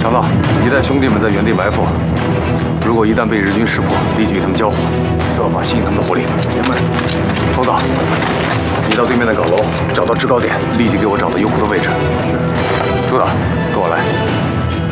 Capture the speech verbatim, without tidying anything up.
强盗，你带兄弟们在原地埋伏，如果一旦被日军识破，立即与他们交火，设法吸引他们的火力。明白。佟导，你到对面的岗楼，找到制高点，立即给我找到油库的位置。是。朱导，跟我来。